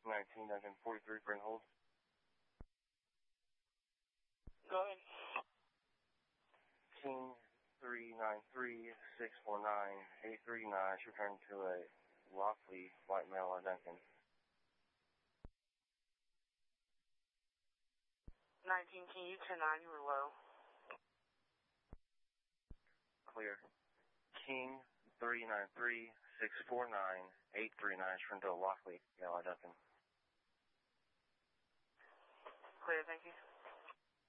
19, Duncan 43 for an hold. Go ahead. King 393 649 839, return to a Lockley white male on Duncan. 19, can you turn 9? You were low. Clear. King 393 649 839, return to a Lockley male on Duncan. Clear, thank you.